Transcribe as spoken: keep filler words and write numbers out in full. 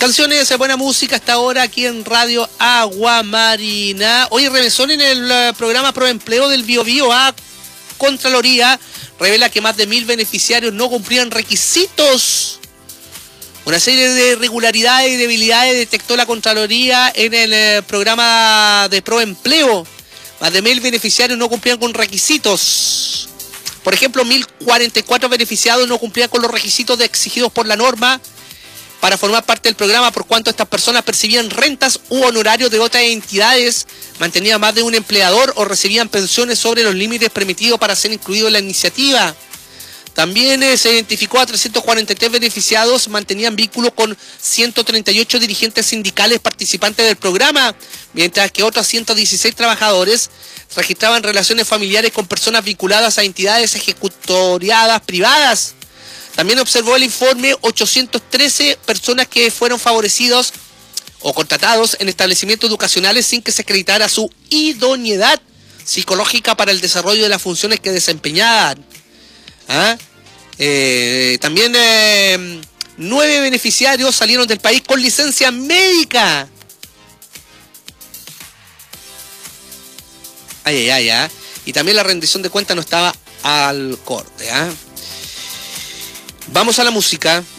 Canciones de buena música hasta ahora aquí en Radio Agua Marina. Hoy remesón en el uh, programa Proempleo del Bio Bio a Contraloría revela que más de mil beneficiarios no cumplían requisitos. Una serie de irregularidades y debilidades detectó la Contraloría en el uh, programa de Proempleo. Más de mil beneficiarios no cumplían con requisitos. Por ejemplo, mil cuarenta y cuatro beneficiados no cumplían con los requisitos de exigidos por la norma para formar parte del programa, por cuanto estas personas percibían rentas u honorarios de otras entidades, mantenían más de un empleador o recibían pensiones sobre los límites permitidos para ser incluidos en la iniciativa. También eh, se identificó a trescientos cuarenta y tres beneficiados, mantenían vínculos con ciento treinta y ocho dirigentes sindicales participantes del programa, mientras que otros ciento dieciséis trabajadores registraban relaciones familiares con personas vinculadas a entidades ejecutoriadas privadas. También observó el informe ochocientas trece personas que fueron favorecidos o contratados en establecimientos educacionales sin que se acreditara su idoneidad psicológica para el desarrollo de las funciones que desempeñaban. ¿Ah? Eh, también eh, nueve beneficiarios salieron del país con licencia médica. Ay, ay, ay, ¿ah? Y también la rendición de cuentas no estaba al corte, ¿ah? Vamos a la música.